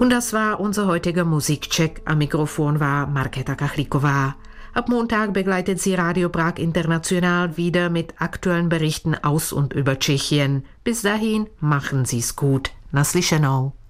Und das war unser heutiger Musikcheck. Am Mikrofon war Markéta Kachlíková. Ab Montag begleitet sie Radio Prag International wieder mit aktuellen Berichten aus und über Tschechien. Bis dahin, machen Sie's gut. Naslyšenou.